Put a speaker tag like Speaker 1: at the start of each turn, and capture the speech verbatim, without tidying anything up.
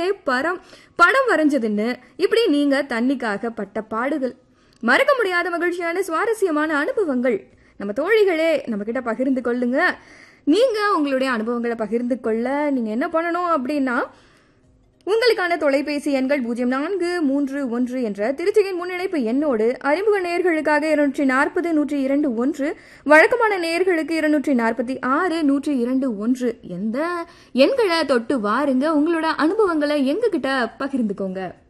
Speaker 1: பரம் படம் வரைஞ்சதுன்னு இப்படி நீங்க தண்ணிக்காக பட்ட பாடுகள், மறக்க முடியாத மகிழ்ச்சியான சுவாரஸ்யமான அனுபவங்கள் நம்ம தோழிகளே நம்ம கிட்ட பகிர்ந்து கொள்ளுங்க. நீங்க உங்களுடைய அனுபவங்களை பகிர்ந்து கொள்ள நீங்க என்ன பண்ணணும் அப்படின்னா, உங்களுக்கான தொலைபேசி எண்கள் பூஜ்ஜியம் நான்கு மூன்று ஒன்று என்ற திருச்சியின் முன்னிணைப்பு எண்ணோடு அறிமுக நேயர்களுக்காக இருநூற்றி நாற்பது நூற்றி இரண்டு ஒன்று, வழக்கமான நேயர்களுக்கு இருநூற்றி நாற்பத்தி ஆறு நூற்றி இரண்டு ஒன்று எந்த எண்களை தொட்டு வாருங்க. உங்களோட அனுபவங்களை எங்க கிட்ட பகிர்ந்துக்கோங்க.